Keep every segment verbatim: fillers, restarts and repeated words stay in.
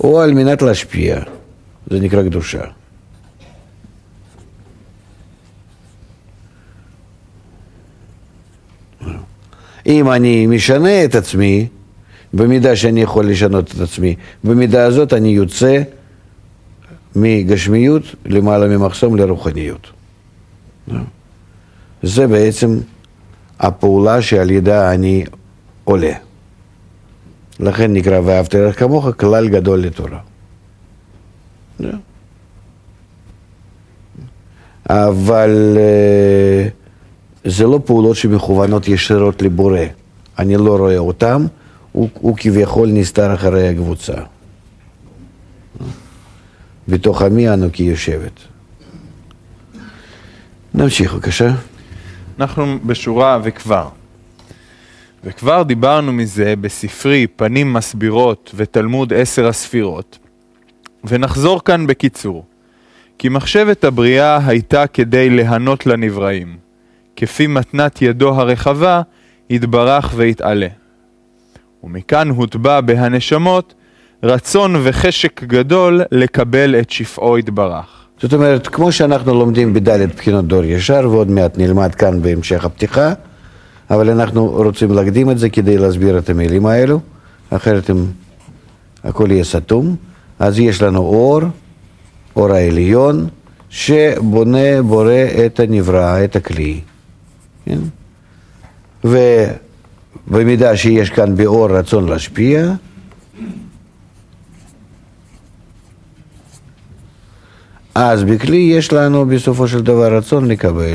או על מנת להשפיע. זה נקרא קדושה. אם אני משנה את עצמי, במידה שאני יכול לשנות את עצמי, במידה הזאת אני יוצא מגשמיות למעלה ממחסום לרוחניות. זה בעצם הפעולה שעל ידה אני עולה. לכן נקרא ואהבת לרעך כמוך כלל גדול לתורה. אבל זה לא פעולות שמכוונות ישירות לבורא. אני לא רואה אותם, הוא, הוא כביכול נסתר אחרי הקבוצה. בתוך עמי אנוכי יושבת. נמשיך בבקשה. אנחנו בשורה וכבר. וכבר דיברנו מזה בספרי פנים מסבירות ותלמוד עשר הספירות. ונחזור כאן בקיצור. כי מחשבת הבריאה הייתה כדי להנות לנבראים. כפי מתנת ידו הרחבה, יתברך ויתעלה. ומכאן הוטבע בהנשמות רצון וחשק גדול לקבל את שפעו יתברך. זאת אומרת, כמו שאנחנו לומדים בדלת בחינות דור ישר, ועוד מעט נלמד כאן בהמשך הפתיחה, אבל אנחנו רוצים להקדים את זה כדי להסביר את המילים האלו, אחרת הם, הכל יהיה סתום. אז יש לנו אור, אור העליון, שבונה, בורא את הנברא, את הכלי. כן? ובמידה שיש כאן באור רצון להשפיע, אז בכלי יש לנו בסופו של דבר רצון לקבל.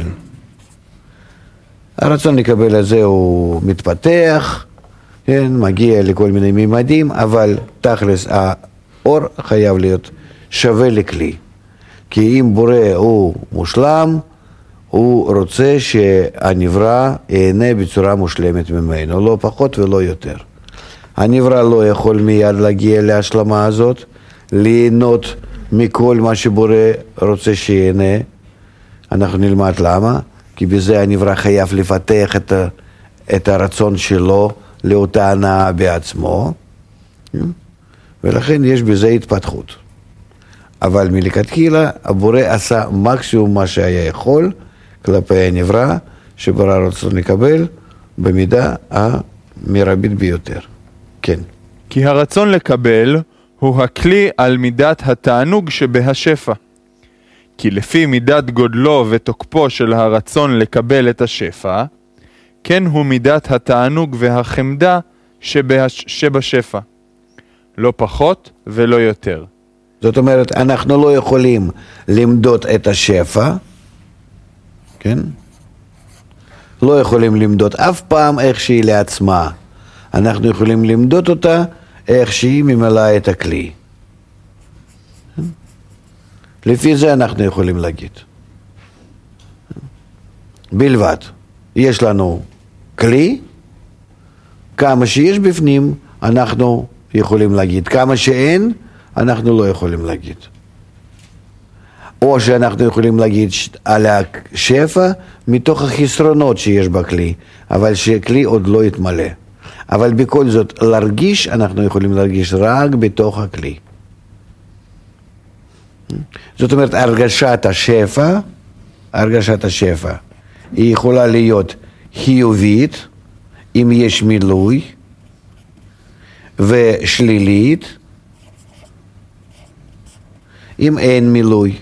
הרצון לקבל הזה הוא מתפתח, כן, מגיע לכל מיני מימדים, אבל תכלס האור חייב להיות שווה לכלי. כי אם בורא הוא מושלם, הוא רוצה שהנברא ייהנה בצורה מושלמת ממנו, לא פחות ולא יותר. הנברא לא יכול מיד להגיע להשלמה הזאת, ליהנות מכל מה שבורא רוצה שיהנה. אנחנו נלמד למה, כי בזה הנברא חייב לפתח את, ה, את הרצון שלו לאותה הנאה בעצמו, ולכן יש בזה התפתחות. אבל מלכתחילה הבורא עשה מקסימום מה שהיה יכול כלפי הנברא, שבורא רצון לקבל במידה המרבית ביותר. כן. כי הרצון לקבל הוא הכלי על מידת התענוג שבהשפע. כי לפי מידת גודלו ותוקפו של הרצון לקבל את השפע, כן הוא מידת התענוג והחמדה שבהש... שבשפע. לא פחות ולא יותר. זאת אומרת, אנחנו לא יכולים למדוד את השפע, כן? לא יכולים למדוד אף פעם איך שהיא לעצמה. אנחנו יכולים למדוד אותה איך שהיא ממלאה את הכלי. לפי זה אנחנו יכולים להגיד. בלבד. יש לנו כלי, כמה שיש בפנים אנחנו יכולים להגיד. כמה שאין, אנחנו לא יכולים להגיד. או שאנחנו יכולים להגיד על השפע מתוך החסרונות שיש בכלי, אבל שכלי עוד לא יתמלא. אבל בכל זאת, להרגיש, אנחנו יכולים להרגיש רק בתוך הכלי. זאת אומרת, הרגשת השפע, הרגשת השפע, היא יכולה להיות חיובית, אם יש מילוי, ושלילית, אם אין מילוי.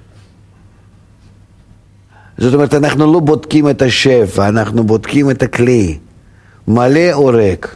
זאת אומרת, אנחנו לא בודקים את השפע, אנחנו בודקים את הכלי, מלא או ריק.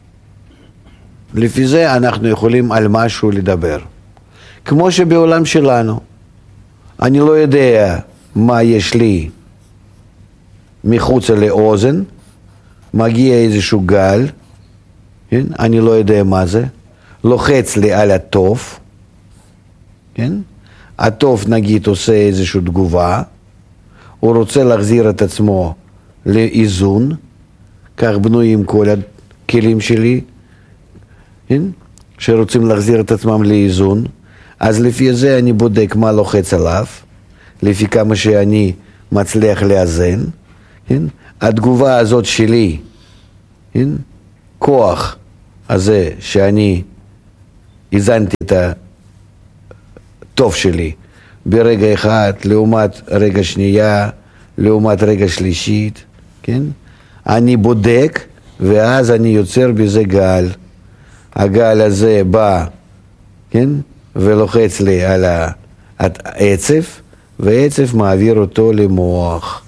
לפי זה אנחנו יכולים על משהו לדבר. כמו שבעולם שלנו, אני לא יודע מה יש לי מחוץ לאוזן, מגיע איזשהו גל, כן? אני לא יודע מה זה, לוחץ לי על הטוף, כן? הטוף נגיד עושה איזושהי תגובה, הוא רוצה להחזיר את עצמו לאיזון, כך בנויים כל הכלים שלי, כן? שרוצים להחזיר את עצמם לאיזון, אז לפי זה אני בודק מה לוחץ עליו, לפי כמה שאני מצליח לאזן, כן? התגובה הזאת שלי, כן? כוח הזה שאני הזנתי את הטוב שלי ברגע אחד, לעומת רגע שנייה, לעומת רגע שלישית, כן? אני בודק, ואז אני יוצר בזה גל. הגל הזה בא, כן? ולוחץ לי על העצב, והעצב מעביר אותו למוח.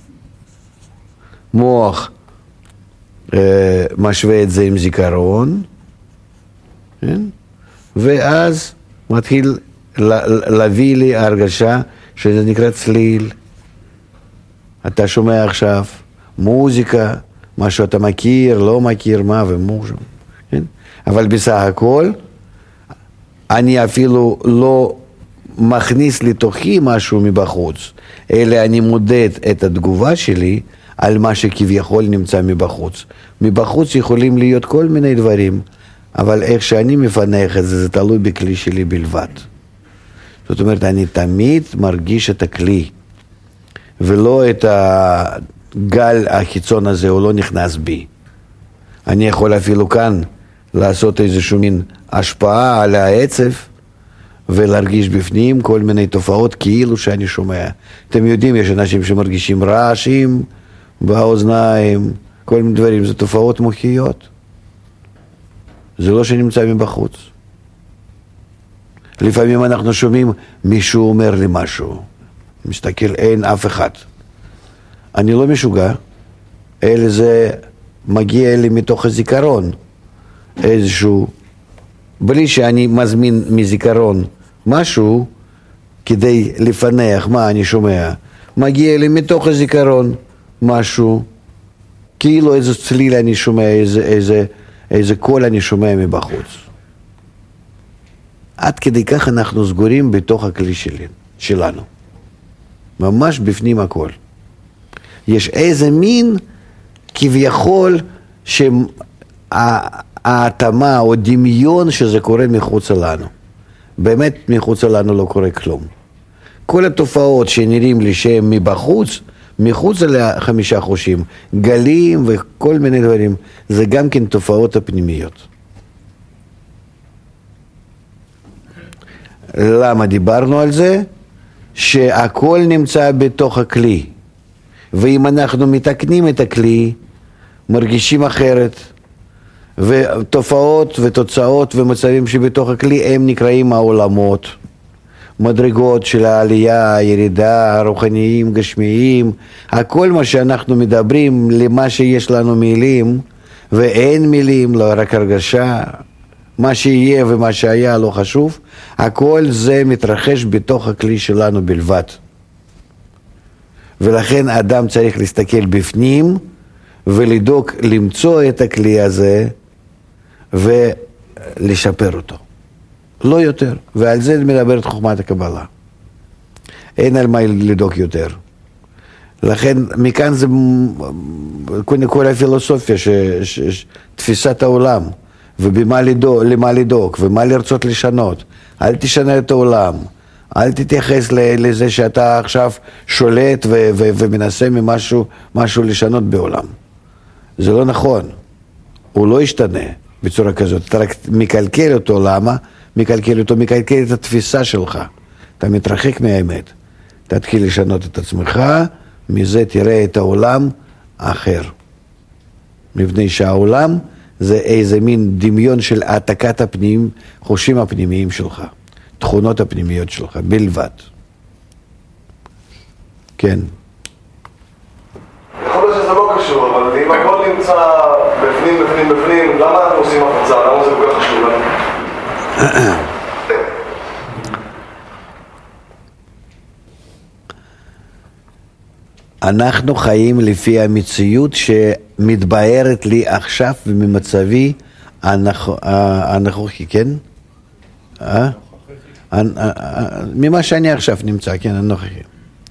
מוח אה, משווה את זה עם זיכרון, כן? ואז מתחיל להביא לי הרגשה שזה נקרא צליל. אתה שומע עכשיו מוזיקה, מה שאתה מכיר, לא מכיר, מה ומוז'ם, כן? אבל בסך הכל, אני אפילו לא מכניס לתוכי משהו מבחוץ, אלא אני מודד את התגובה שלי על מה שכביכול נמצא מבחוץ. מבחוץ יכולים להיות כל מיני דברים, אבל איך שאני מפנח את זה, זה תלוי בכלי שלי בלבד. זאת אומרת, אני תמיד מרגיש את הכלי, ולא את הגל החיצון הזה, הוא לא נכנס בי. אני יכול אפילו כאן לעשות איזשהו מין השפעה על העצב, ולהרגיש בפנים כל מיני תופעות כאילו שאני שומע. אתם יודעים, יש אנשים שמרגישים רעשים באוזניים, כל מיני דברים, זה תופעות מוחיות. זה לא שנמצא מבחוץ. לפעמים אנחנו שומעים, מישהו אומר לי משהו. מסתכל, אין אף אחד. אני לא משוגע, אלא זה מגיע לי מתוך הזיכרון. איזשהו, בלי שאני מזמין מזיכרון משהו, כדי לפנח מה אני שומע. מגיע לי מתוך הזיכרון משהו, כאילו איזה צליל אני שומע, איזה, איזה, איזה קול אני שומע מבחוץ. עד כדי כך אנחנו סגורים בתוך הכלי שלי, שלנו. ממש בפנים הכל. יש איזה מין כביכול שההתאמה או דמיון שזה קורה מחוץ לנו. באמת מחוץ לנו לא קורה כלום. כל התופעות שנראים לי שהם מבחוץ, מחוץ לחמישה חושים, גלים וכל מיני דברים, זה גם כן תופעות הפנימיות. למה דיברנו על זה? שהכל נמצא בתוך הכלי. ואם אנחנו מתקנים את הכלי, מרגישים אחרת. ותופעות ותוצאות ומצבים שבתוך הכלי הם נקראים העולמות. מדרגות של העלייה, הירידה, הרוחניים, גשמיים, הכל מה שאנחנו מדברים למה שיש לנו מילים, ואין מילים, לא רק הרגשה, מה שיהיה ומה שהיה לא חשוב, הכל זה מתרחש בתוך הכלי שלנו בלבד. ולכן האדם צריך להסתכל בפנים, ולדאוג למצוא את הכלי הזה, ולשפר אותו. לא יותר. ועל זה מדברת חוכמת הקבלה. אין על מה לדאוג יותר. לכן מכאן זה קודם כל הפילוסופיה, ש, ש, ש, תפיסת העולם, ובמה לדאוג, למה לדאוג, ומה לרצות לשנות. אל תשנה את העולם. אל תתייחס לזה שאתה עכשיו שולט ו, ו, ומנסה ממשהו משהו לשנות בעולם. זה לא נכון. הוא לא ישתנה בצורה כזאת. אתה רק מקלקל אותו. למה? מקלקל אותו, מקלקל את התפיסה שלך. אתה מתרחק מהאמת. תתחיל לשנות את עצמך, מזה תראה את העולם אחר. מפני שהעולם זה איזה מין דמיון של העתקת הפנים, חושים הפנימיים שלך, תכונות הפנימיות שלך, בלבד. כן. יכול להיות שזה לא קשור, אבל אם הכל נמצא בפנים, בפנים, בפנים, למה אנחנו עושים הפצה? למה זה כל כך חשוב לנו? אנחנו חיים לפי המציאות שמתבהרת לי עכשיו וממצבי הנוכחי, כן? ממה שאני עכשיו נמצא, כן, הנוכחי.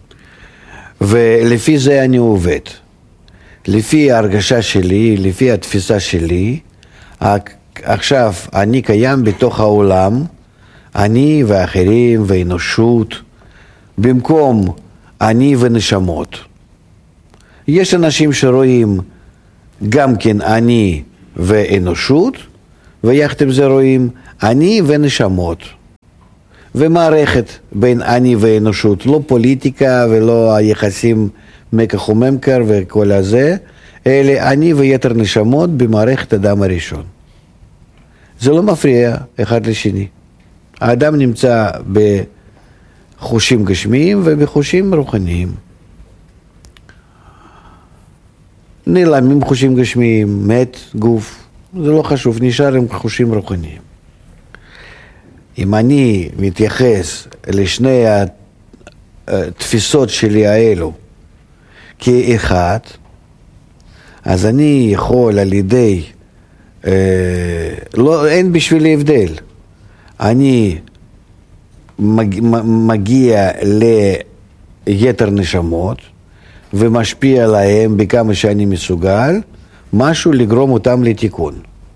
ולפי זה אני עובד. לפי ההרגשה שלי, לפי התפיסה שלי, עכשיו אני קיים בתוך העולם, אני ואחרים ואנושות, במקום אני ונשמות. יש אנשים שרואים גם כן אני ואנושות, ויחד עם זה רואים אני ונשמות. ומערכת בין אני ואנושות, לא פוליטיקה ולא היחסים מקח וממכר וכל הזה, אלא אני ויתר נשמות במערכת אדם הראשון. זה לא מפריע אחד לשני. האדם נמצא בחושים גשמיים ובחושים רוחניים. נעלמים חושים גשמיים, מת גוף, זה לא חשוב, נשאר עם חושים רוחניים. אם אני מתייחס לשני התפיסות שלי האלו כאחד, אז אני יכול על ידי, אה, לא, אין בשבילי הבדל. אני מג, מגיע ליתר נשמות ומשפיע עליהם בכמה שאני מסוגל, משהו לגרום אותם לתיקון.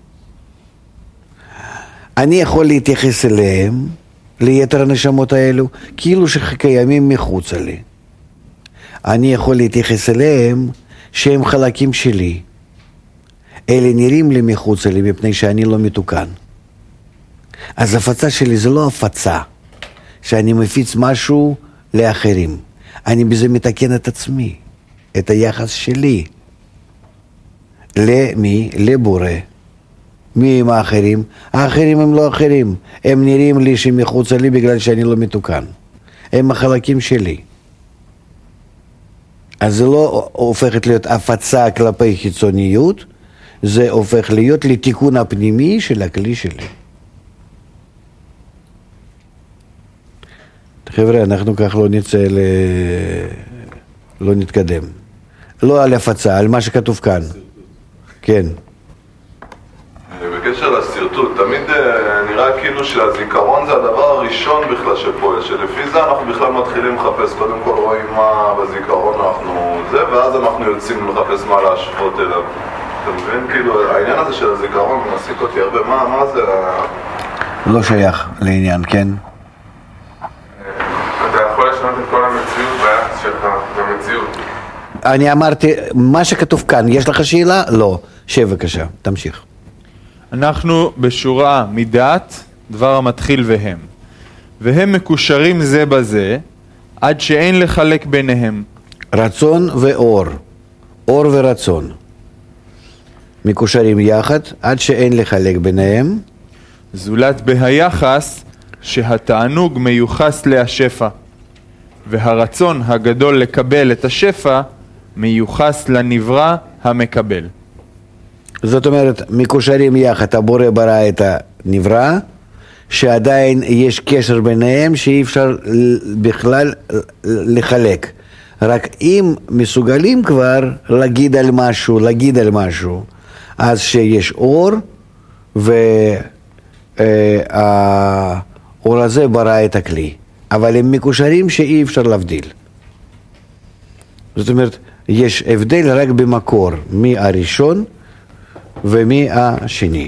אני יכול להתייחס אליהם, ליתר הנשמות האלו, כאילו שקיימים מחוץ לי. אני יכול להתייחס אליהם שהם חלקים שלי. אלה נראים לי מחוץ לי מפני שאני לא מתוקן. אז הפצה שלי זה לא הפצה, שאני מפיץ משהו לאחרים. אני בזה מתקן את עצמי, את היחס שלי. למי? לבורא. מי הם האחרים? האחרים הם לא אחרים. הם נראים לי שמחוץ לי בגלל שאני לא מתוקן. הם החלקים שלי. אז זה לא הופכת להיות הפצה כלפי חיצוניות, זה הופך להיות לתיקון הפנימי של הכלי שלי. חבר'ה, אנחנו כך לא נצא ל... לא נתקדם. לא על הפצה, על מה שכתוב כאן. כן. בקשר לסרטוט, תמיד נראה כאילו שהזיכרון זה הדבר הראשון בכלל שפועל, שלפי זה אנחנו בכלל מתחילים לחפש, קודם כל רואים מה בזיכרון אנחנו זה, ואז אנחנו יוצאים לחפש מה להשוות אליו. אתה מבין? כאילו, העניין הזה של הזיכרון מעסיק אותי הרבה, מה, מה זה? לא שייך לעניין, כן? אתה יכול לשנות את כל המציאות ביחס שלך, במציאות. אני אמרתי, מה שכתוב כאן, יש לך שאלה? לא. שב בבקשה, תמשיך. אנחנו בשורה מידת, דבר המתחיל והם. והם מקושרים זה בזה, עד שאין לחלק ביניהם. רצון ואור. אור ורצון. מקושרים יחד, עד שאין לחלק ביניהם. זולת בהיחס, שהתענוג מיוחס להשפע. והרצון הגדול לקבל את השפע, מיוחס לנברא המקבל. זאת אומרת, מקושרים יחד, הבורא ברא את הנברא, שעדיין יש קשר ביניהם שאי אפשר בכלל לחלק. רק אם מסוגלים כבר להגיד על משהו, להגיד על משהו, אז שיש אור, והאור הזה ברא את הכלי. אבל הם מקושרים שאי אפשר להבדיל. זאת אומרת, יש הבדל רק במקור, מי הראשון ומי השני.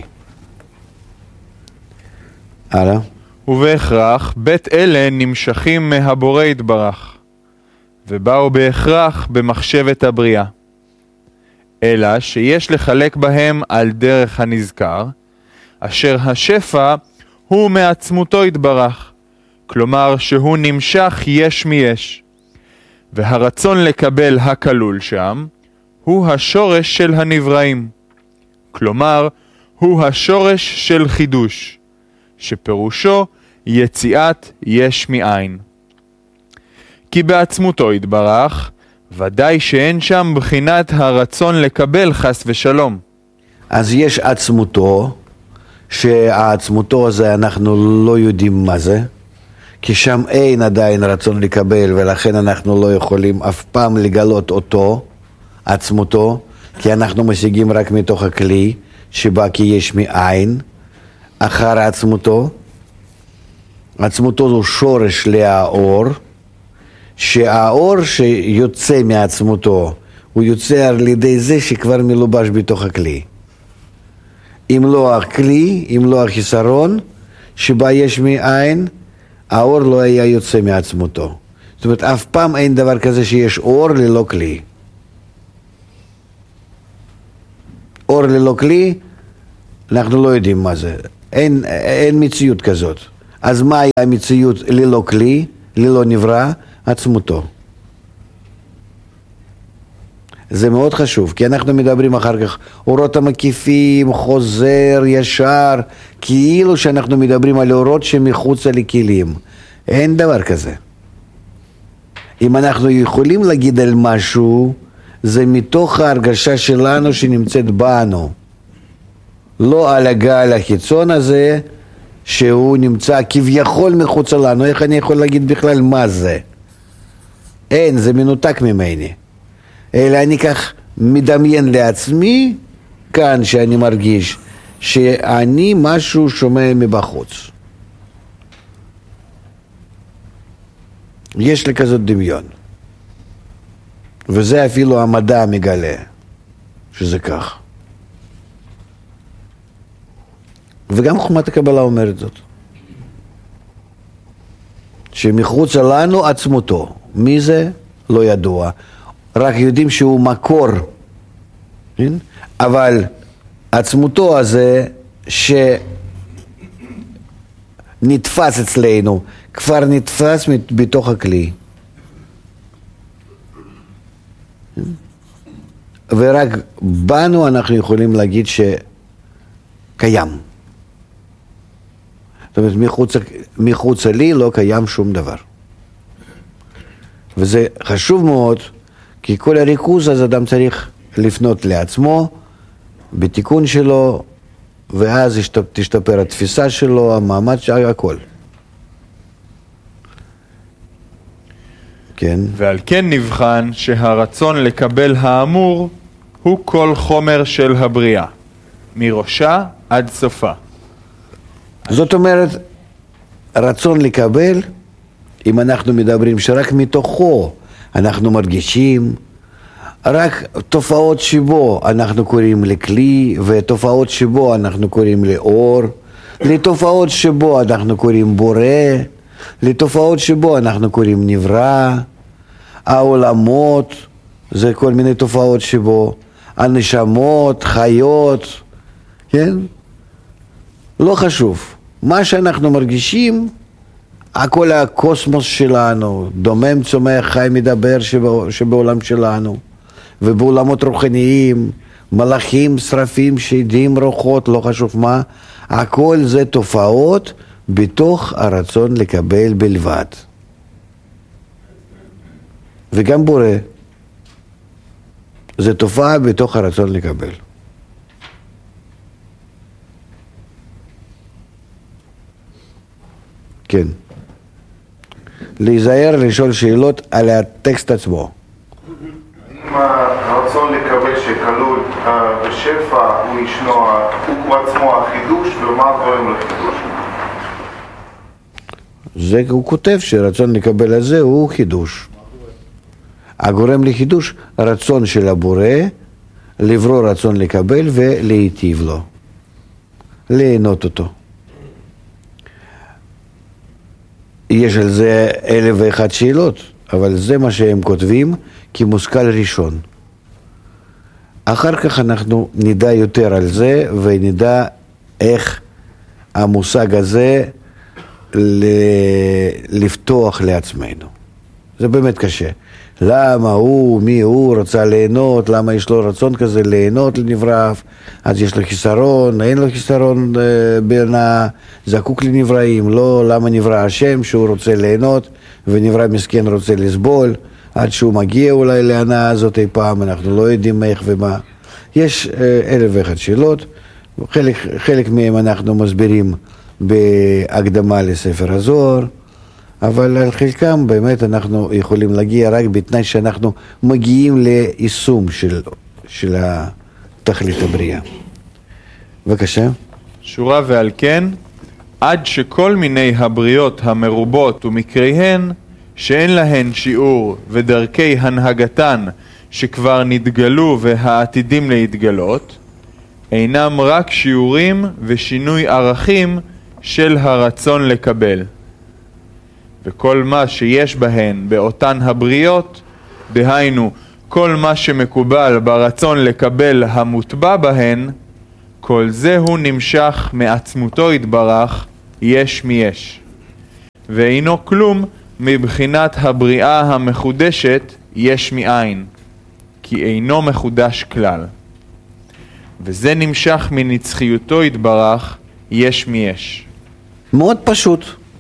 הלאה. ובהכרח בית אלה נמשכים מהבורא יתברך, ובאו בהכרח במחשבת הבריאה. אלא שיש לחלק בהם על דרך הנזכר, אשר השפע הוא מעצמותו יתברך, כלומר שהוא נמשך יש מיש. והרצון לקבל הכלול שם, הוא השורש של הנבראים. כלומר, הוא השורש של חידוש, שפירושו יציאת יש מאין. כי בעצמותו יתברך, ודאי שאין שם בחינת הרצון לקבל חס ושלום. אז יש עצמותו, שהעצמותו הזה אנחנו לא יודעים מה זה, כי שם אין עדיין רצון לקבל, ולכן אנחנו לא יכולים אף פעם לגלות אותו, עצמותו, כי אנחנו משיגים רק מתוך הכלי, שבא כי יש מאין, אחר עצמותו. עצמותו זו שורש לאור, שהאור שיוצא מעצמותו, הוא יוצא על ידי זה שכבר מלובש בתוך הכלי. אם לא הכלי, אם לא החיסרון, שבה יש מאין, האור לא היה יוצא מעצמותו. זאת אומרת, אף פעם אין דבר כזה שיש אור ללא כלי. אור ללא כלי, אנחנו לא יודעים מה זה. אין, אין מציאות כזאת. אז מהי המציאות ללא כלי, ללא נברא? עצמותו. זה מאוד חשוב, כי אנחנו מדברים אחר כך, אורות המקיפים, חוזר, ישר, כאילו שאנחנו מדברים על אורות שמחוץ לכלים. אין דבר כזה. אם אנחנו יכולים להגיד על משהו, זה מתוך ההרגשה שלנו שנמצאת בנו. לא על הגל החיצון הזה, שהוא נמצא כביכול מחוץ לנו. איך אני יכול להגיד בכלל מה זה? אין, זה מנותק ממני. אלא אני כך מדמיין לעצמי, כאן שאני מרגיש, שאני משהו שומע מבחוץ. יש לי כזאת דמיון. וזה אפילו המדע מגלה, שזה כך. וגם חוכמת הקבלה אומרת זאת. שמחוץ לנו עצמותו. מי זה? לא ידוע. רק יודעים שהוא מקור. כן? אבל עצמותו הזה שנתפס אצלנו, כבר נתפס בתוך הכלי. ורק בנו אנחנו יכולים להגיד שקיים. זאת אומרת, מחוץ, מחוץ לי לא קיים שום דבר. וזה חשוב מאוד, כי כל הריכוז אז אדם צריך לפנות לעצמו, בתיקון שלו, ואז תשתפר התפיסה שלו, המעמד שלו, הכל. כן. ועל כן נבחן שהרצון לקבל האמור הוא כל חומר של הבריאה, מראשה עד סופה. זאת אומרת, רצון לקבל, אם אנחנו מדברים שרק מתוכו אנחנו מרגישים, רק תופעות שבו אנחנו קוראים לכלי, ותופעות שבו אנחנו קוראים לאור, לתופעות שבו אנחנו קוראים בורא, לתופעות שבו אנחנו קוראים נברא, העולמות, זה כל מיני תופעות שבו, הנשמות, חיות, כן? לא חשוב. מה שאנחנו מרגישים, הכל הקוסמוס שלנו, דומם, צומח, חי, מדבר שבא, שבעולם שלנו, ובעולמות רוחניים, מלאכים, שרפים, שדים, רוחות, לא חשוב מה, הכל זה תופעות בתוך הרצון לקבל בלבד. וגם בורא, זה תופעה בתוך הרצון לקבל. כן. להיזהר לשאול שאלות על הטקסט עצמו. אם הרצון לקבל שכלול בשפע הוא ישנו, הוא עצמו החידוש, ומה קוראים לחידוש? זה הוא כותב שרצון לקבל הזה הוא חידוש. הגורם לחידוש, רצון של הבורא, לברוא רצון לקבל ולהיטיב לו. ליהנות אותו. יש על זה אלף ואחת שאלות, אבל זה מה שהם כותבים כמושכל ראשון. אחר כך אנחנו נדע יותר על זה, ונדע איך המושג הזה לפתוח לעצמנו. זה באמת קשה. למה הוא, מי הוא, רוצה ליהנות, למה יש לו רצון כזה ליהנות לנברא, אז יש לו חיסרון, אין לו חיסרון בין הזקוק לנבראים, לא, למה נברא השם שהוא רוצה ליהנות, ונברא מסכן רוצה לסבול, עד שהוא מגיע אולי להנאה הזאת אי פעם, אנחנו לא יודעים איך ומה. יש אלף ואחת שאלות, חלק, חלק מהם אנחנו מסבירים בהקדמה לספר הזוהר, אבל על חלקם באמת אנחנו יכולים להגיע רק בתנאי שאנחנו מגיעים ליישום של, של תכלית הבריאה. בבקשה. שורה ועל כן, עד שכל מיני הבריות המרובות ומקריהן, שאין להן שיעור ודרכי הנהגתן שכבר נתגלו והעתידים להתגלות, אינם רק שיעורים ושינוי ערכים של הרצון לקבל. וכל מה שיש בהן באותן הבריות, דהיינו כל מה שמקובל ברצון לקבל המוטבע בהן, כל זה הוא נמשך מעצמותו יתברך, יש מיש. ואינו כלום מבחינת הבריאה המחודשת, יש מאין, כי אינו מחודש כלל. וזה נמשך מנצחיותו יתברך, יש מיש. מאוד פשוט.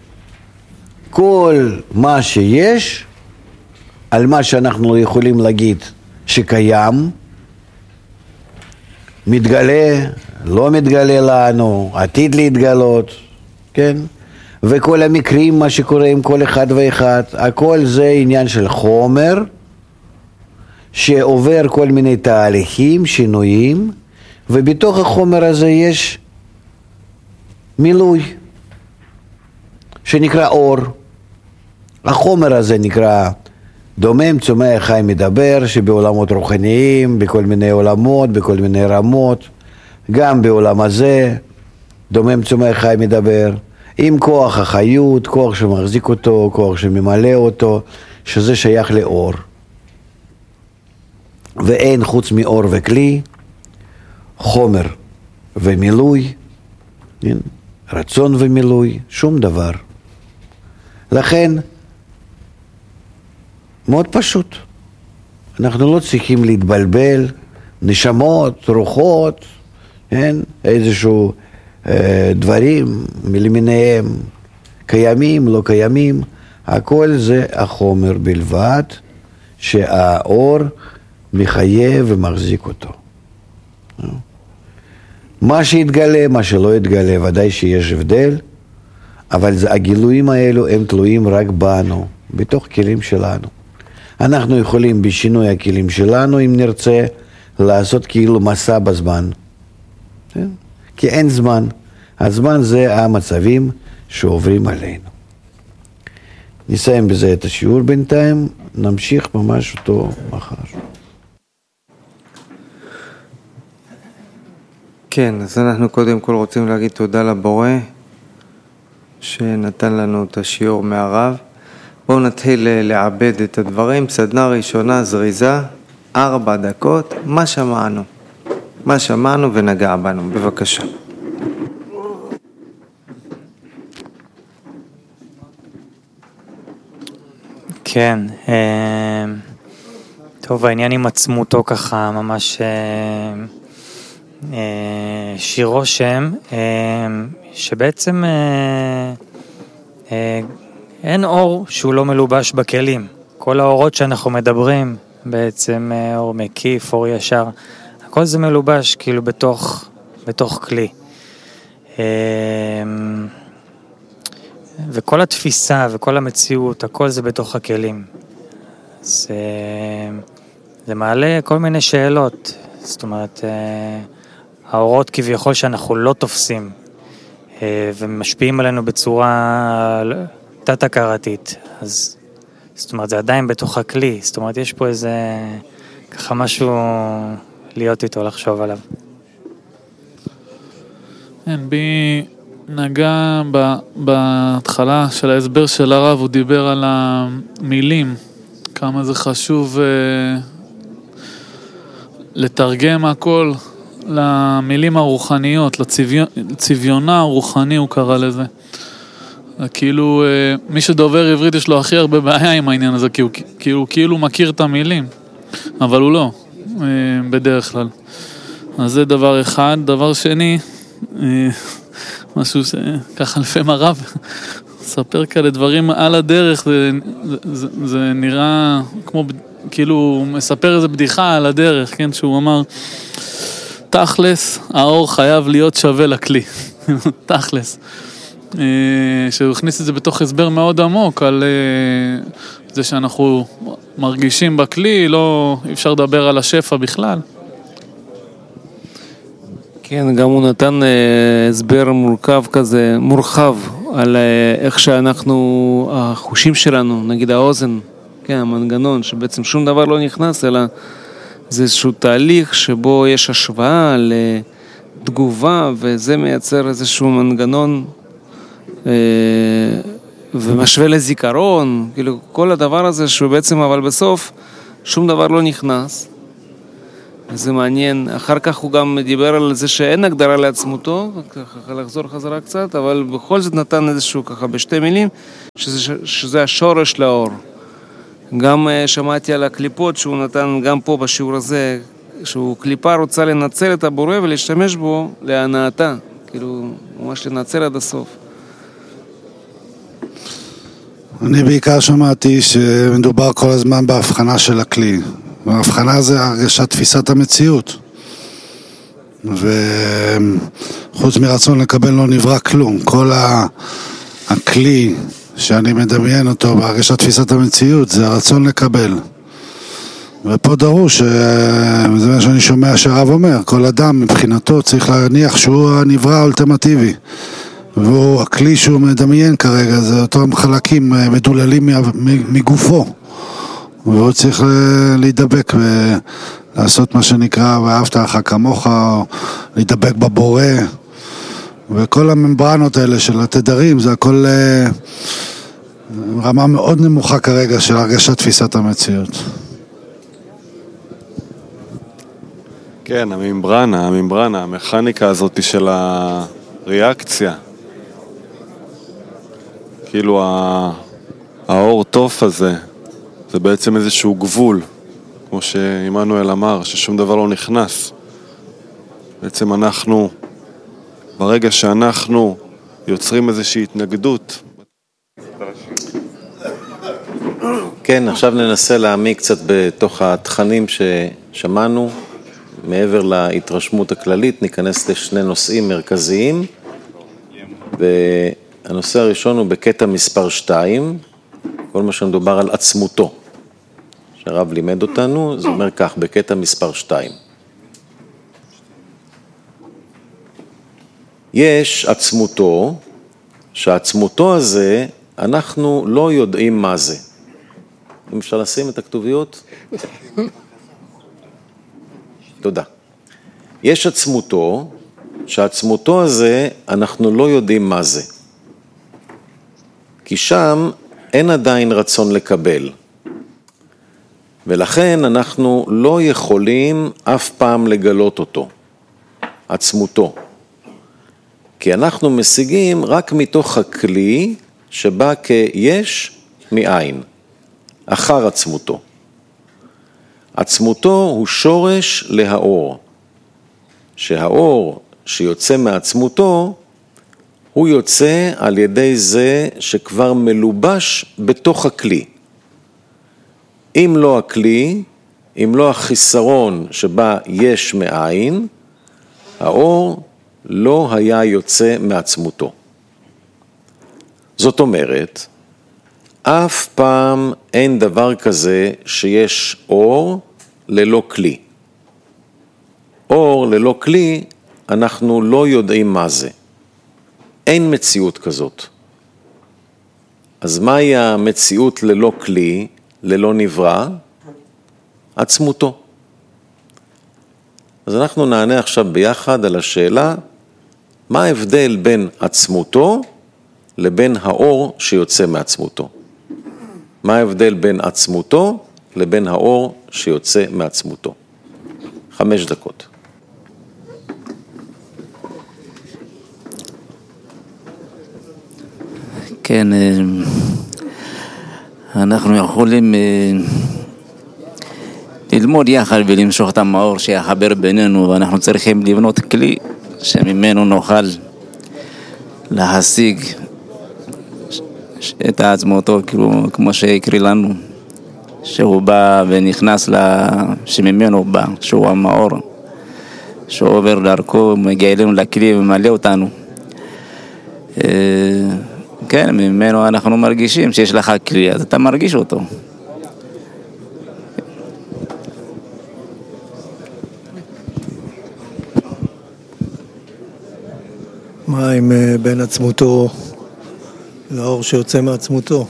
כל מה שיש, על מה שאנחנו יכולים להגיד שקיים, מתגלה, לא מתגלה לנו, עתיד להתגלות, כן? וכל המקרים, מה שקורה עם כל אחד ואחד, הכל זה עניין של חומר, שעובר כל מיני תהליכים, שינויים, ובתוך החומר הזה יש מילוי, שנקרא אור. החומר הזה נקרא דומם, צומח, חי, מדבר, שבעולמות רוחניים, בכל מיני עולמות, בכל מיני רמות, גם בעולם הזה, דומם, צומח, חי, מדבר, עם כוח החיות, כוח שמחזיק אותו, כוח שממלא אותו, שזה שייך לאור. ואין חוץ מאור וכלי, חומר ומילוי, רצון ומילוי, שום דבר. לכן, מאוד פשוט. אנחנו לא צריכים להתבלבל, נשמות, רוחות, כן? איזשהו אה, דברים מלמיניהם, קיימים, לא קיימים, הכל זה החומר בלבד, שהאור מחייב ומחזיק אותו. מה שהתגלה, מה שלא התגלה, ודאי שיש הבדל, אבל זה, הגילויים האלו הם תלויים רק בנו, בתוך כלים שלנו. אנחנו יכולים בשינוי הכלים שלנו, אם נרצה, לעשות כאילו מסע בזמן. כן? כי אין זמן. הזמן זה המצבים שעוברים עלינו. נסיים בזה את השיעור בינתיים, נמשיך ממש אותו מחר. כן, אז אנחנו קודם כל רוצים להגיד תודה לבורא שנתן לנו את השיעור מהרב. בואו נתחיל לעבד את הדברים. סדנה ראשונה זריזה, ארבע דקות, מה שמענו? מה שמענו ונגע בנו, בבקשה. כן, טוב, העניין עם עצמותו ככה ממש שיר רושם, שבעצם אין אור שהוא לא מלובש בכלים. כל האורות שאנחנו מדברים, בעצם אור מקיף, אור ישר, הכל זה מלובש כאילו בתוך, בתוך כלי. וכל התפיסה וכל המציאות, הכל זה בתוך הכלים. זה, זה מעלה כל מיני שאלות. זאת אומרת, האורות כביכול שאנחנו לא תופסים, ומשפיעים עלינו בצורה תת-הכרתית. אז, זאת אומרת, זה עדיין בתוך הכלי. זאת אומרת, יש פה איזה, ככה משהו להיות איתו, לחשוב עליו. אין, בי נגע בהתחלה של ההסבר של הרב, הוא דיבר על המילים, כמה זה חשוב לתרגם הכל למילים הרוחניות, לצביונה הרוחני הוא קרא לזה. כאילו, מי שדובר עברית יש לו הכי הרבה בעיה עם העניין הזה, כי הוא כאילו, כאילו מכיר את המילים, אבל הוא לא, בדרך כלל. אז זה דבר אחד. דבר שני, משהו שככה לפעמים הרב ספר כאלה דברים על הדרך, זה, זה, זה נראה כמו, כאילו הוא מספר איזה בדיחה על הדרך, כן, שהוא אמר, תכלס, האור חייב להיות שווה לכלי, תכלס. שהוא הכניס את זה בתוך הסבר מאוד עמוק על זה שאנחנו מרגישים בכלי, לא אפשר לדבר על השפע בכלל. כן, גם הוא נתן הסבר מורכב כזה, מורחב, על איך שאנחנו, החושים שלנו, נגיד האוזן, כן, המנגנון, שבעצם שום דבר לא נכנס, אלא זה איזשהו תהליך שבו יש השוואה לתגובה, וזה מייצר איזשהו מנגנון ומשווה לזיכרון, כאילו כל הדבר הזה שהוא בעצם, אבל בסוף שום דבר לא נכנס, זה מעניין. אחר כך הוא גם דיבר על זה שאין הגדרה לעצמותו, ככה לחזור חזרה קצת, אבל בכל זאת נתן איזשהו ככה בשתי מילים, שזה, שזה השורש לאור. גם שמעתי על הקליפות שהוא נתן גם פה בשיעור הזה, שהוא קליפה רוצה לנצל את הבורא ולהשתמש בו להנאתה, כאילו ממש לנצל עד הסוף. אני בעיקר שמעתי שמדובר כל הזמן בהבחנה של הכלי. וההבחנה זה הרגשת תפיסת המציאות. וחוץ מרצון לקבל לא נברא כלום. כל הכלי שאני מדמיין אותו בהרגשת תפיסת המציאות זה הרצון לקבל. ופה דרוש, זה מה שאני שומע שהרב אומר, כל אדם מבחינתו צריך להניח שהוא הנברא האולטימטיבי. והוא הכלי שהוא מדמיין כרגע, זה אותם חלקים מדוללים מגופו. והוא צריך להידבק ולעשות מה שנקרא ואהבת לך כמוך, או להידבק בבורא. וכל הממברנות האלה של התדרים, זה הכל רמה מאוד נמוכה כרגע של הרגשת תפיסת המציאות. כן, הממברנה, הממברנה, המכניקה הזאת של הריאקציה. כאילו האור תוף הזה, זה בעצם איזשהו גבול, כמו שאימנואל אמר, ששום דבר לא נכנס. בעצם אנחנו, ברגע שאנחנו יוצרים איזושהי התנגדות. כן, עכשיו ננסה להעמיק קצת בתוך התכנים ששמענו. מעבר להתרשמות הכללית, ניכנס לשני נושאים מרכזיים. והנושא הראשון הוא בקטע מספר שתיים, כל מה שמדובר על עצמותו. שהרב לימד אותנו, זה אומר כך, בקטע מספר שתיים. יש עצמותו, שהעצמותו הזה, אנחנו לא יודעים מה זה. אם אפשר לשים את הכתוביות? תודה. יש עצמותו, שהעצמותו הזה, אנחנו לא יודעים מה זה. כי שם אין עדיין רצון לקבל. ולכן אנחנו לא יכולים אף פעם לגלות אותו, עצמותו. כי אנחנו משיגים רק מתוך הכלי שבא כיש מאין, אחר עצמותו. עצמותו הוא שורש להאור, שהאור שיוצא מעצמותו, הוא יוצא על ידי זה שכבר מלובש בתוך הכלי. אם לא הכלי, אם לא החיסרון שבה יש מאין, האור לא היה יוצא מעצמותו. זאת אומרת, אף פעם אין דבר כזה שיש אור ללא כלי. אור ללא כלי, אנחנו לא יודעים מה זה. אין מציאות כזאת. אז מהי המציאות ללא כלי, ללא נברא? עצמותו. אז אנחנו נענה עכשיו ביחד על השאלה, מה ההבדל בין עצמותו לבין האור שיוצא מעצמותו? מה ההבדל בין עצמותו לבין האור שיוצא מעצמותו? חמש דקות. כן, אנחנו יכולים ללמוד יחד ולמשוך את המאור שיחבר בינינו, ואנחנו צריכים לבנות כלי שממנו נוכל להשיג את עצמותו, כאילו, כמו שהקריא לנו, שהוא בא ונכנס, שממנו בא, שהוא המאור, שהוא עובר דרכו, מגיע אלינו לכלי ומלא אותנו. כן, ממנו אנחנו מרגישים שיש לך כלי, אז אתה מרגיש אותו. מה עם בין עצמותו לאור שיוצא מעצמותו?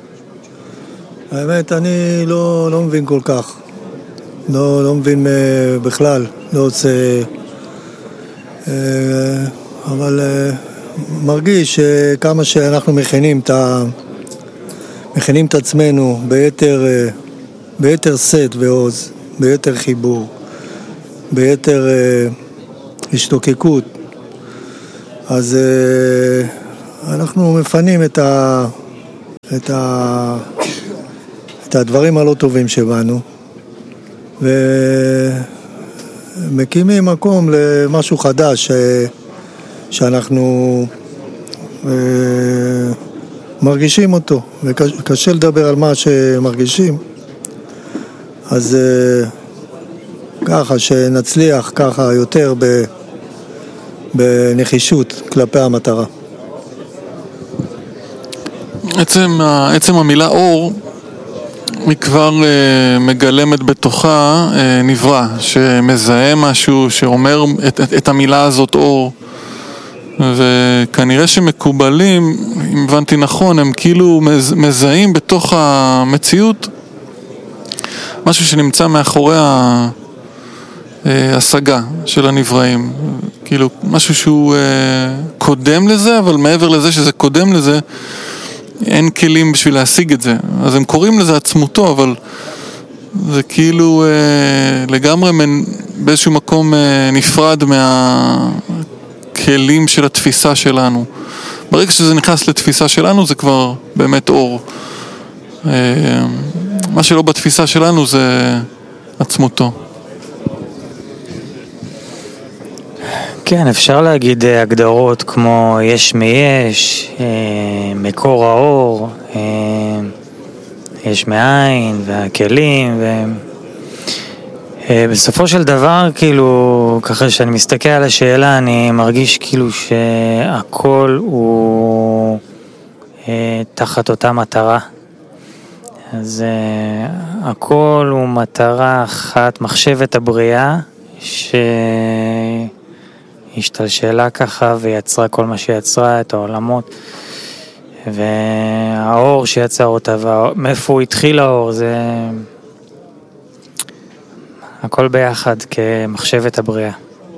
האמת, אני לא, לא מבין כל כך. לא, לא מבין בכלל. לא רוצה... אבל מרגיש שכמה שאנחנו מכינים את, ה... מכינים את עצמנו ביתר, ביתר סט ועוז, ביתר חיבור, ביתר אה, השתוקקות. אז אה, אנחנו מפנים את, ה, את, ה, את הדברים הלא טובים שבנו, ומקימים מקום למשהו חדש ש, שאנחנו אה, מרגישים אותו, וקשה לדבר על מה שמרגישים. אז אה, ככה שנצליח ככה יותר ב, בנחישות כלפי המטרה. עצם, עצם המילה אור היא כבר uh, מגלמת בתוכה uh, נברא, שמזהה משהו, שאומר את, את, את המילה הזאת אור. וכנראה שמקובלים, אם הבנתי נכון, הם כאילו מז, מזהים בתוך המציאות משהו שנמצא מאחורי ההשגה של הנבראים. כאילו משהו שהוא uh, קודם לזה, אבל מעבר לזה שזה קודם לזה, אין כלים בשביל להשיג את זה. אז הם קוראים לזה עצמותו, אבל זה כאילו אה, לגמרי מנ... באיזשהו מקום אה, נפרד מהכלים של התפיסה שלנו. ברגע שזה נכנס לתפיסה שלנו, זה כבר באמת אור. אה, מה שלא בתפיסה שלנו זה עצמותו. כן, אפשר להגיד הגדרות כמו יש מיש, מקור האור, יש מאין והכלים, ובסופו של דבר, כאילו, ככה שאני מסתכל על השאלה, אני מרגיש כאילו שהכל הוא תחת אותה מטרה. אז הכל הוא מטרה אחת, מחשבת הבריאה, ש... השתלשלה ככה ויצרה כל מה שיצרה, את העולמות, והאור שיצר אותה, ומאיפה הוא התחיל האור, זה הכל ביחד כמחשבת הבריאה.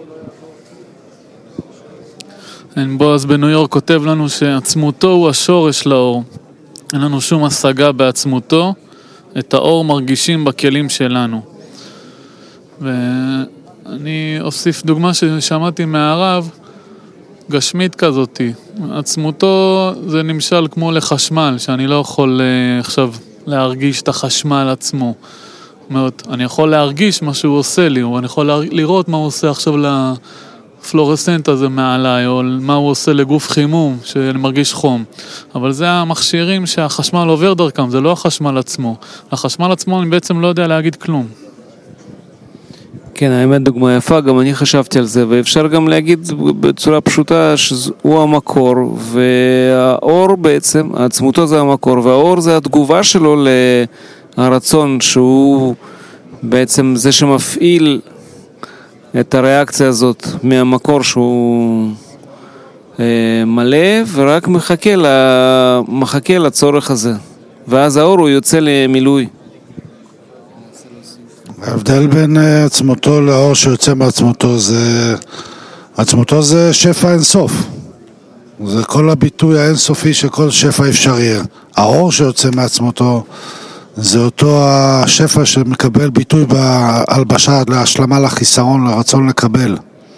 בועז בניו יורק כותב לנו שעצמותו הוא השורש לאור. אין לנו שום השגה בעצמותו, את האור מרגישים בכלים שלנו. ו... אני אוסיף דוגמה ששמעתי מהרב, גשמית כזאת. עצמותו זה נמשל כמו לחשמל, שאני לא יכול uh, עכשיו להרגיש את החשמל עצמו. זאת אומרת, אני יכול להרגיש מה שהוא עושה לי, או אני יכול לראות מה הוא עושה עכשיו לפלורסנט הזה מעליי, או מה הוא עושה לגוף חימום, שאני מרגיש חום. אבל זה המכשירים שהחשמל עובר דרכם, זה לא החשמל עצמו. החשמל עצמו אני בעצם לא יודע להגיד כלום. כן, האמת דוגמה יפה, גם אני חשבתי על זה, ואפשר גם להגיד בצורה פשוטה שהוא המקור, והאור בעצם, עצמותו זה המקור, והאור זה התגובה שלו להרצון, שהוא בעצם זה שמפעיל את הריאקציה הזאת מהמקור שהוא אה, מלא, ורק מחכה, לה, מחכה לצורך הזה, ואז האור הוא יוצא למילוי. ההבדל בין עצמותו לאור שיוצא מעצמותו זה, עצמותו זה שפע אינסוף. זה כל הביטוי האינסופי של כל שפע אפשרי. האור שיוצא מעצמותו זה אותו השפע שמקבל ביטוי בהלבשה, להשלמה, לחיסרון, לרצון לקבל.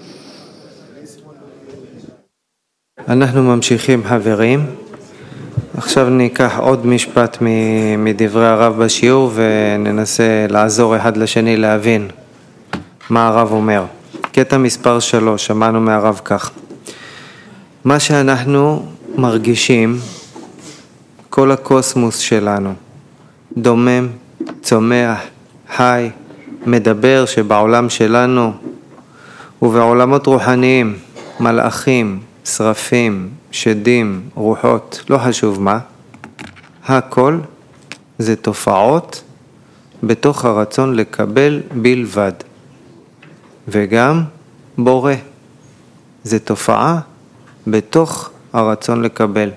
אנחנו ממשיכים חברים. עכשיו ניקח עוד משפט מדברי הרב בשיעור וננסה לעזור אחד לשני להבין מה הרב אומר. קטע מספר שלוש, שמענו מהרב כך. מה שאנחנו מרגישים, כל הקוסמוס שלנו, דומם, צומח, חי, מדבר, שבעולם שלנו ובעולמות רוחניים, מלאכים, שרפים, שדים, רוחות, לא חשוב מה, הכל זה תופעות בתוך הרצון לקבל בלבד. וגם בורא, זה תופעה בתוך הרצון לקבל.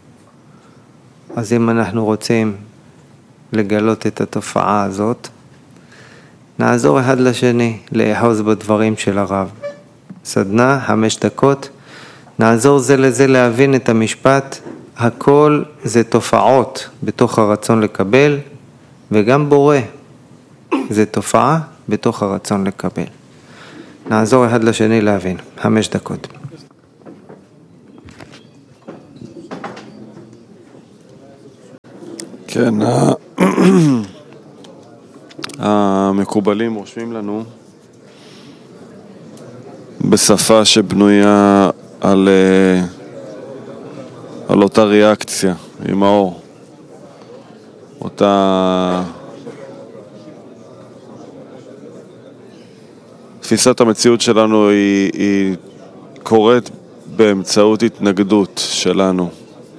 אז אם אנחנו רוצים לגלות את התופעה הזאת, נעזור אחד לשני לאחוז בדברים של הרב. סדנה, חמש דקות, נעזור זה לזה להבין את המשפט, הכל זה תופעות בתוך הרצון לקבל, וגם בורא זה תופעה בתוך הרצון לקבל. נעזור אחד לשני להבין. חמש דקות. כן, המקובלים רושמים לנו בשפה שבנויה על, על אותה ריאקציה עם האור, אותה תפיסת המציאות שלנו היא, היא קורית באמצעות התנגדות שלנו.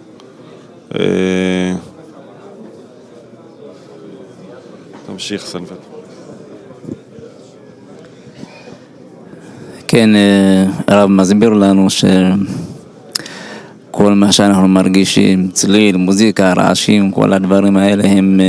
תמשיך סנפת. כן, הרב מסביר לנו שכל מה שאנחנו מרגישים, צליל, מוזיקה, רעשים, כל הדברים האלה הם